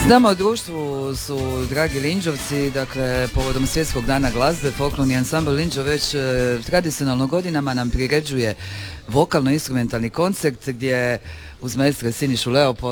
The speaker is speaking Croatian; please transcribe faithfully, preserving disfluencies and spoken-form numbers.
S nama u društvu su dragi Linđovci, dakle povodom Svjetskog dana glazbe folklorni ansambl Linđo već e, tradicionalno godinama nam priređuje vokalno-instrumentalni koncert gdje uz maestre Sinišu Leopolda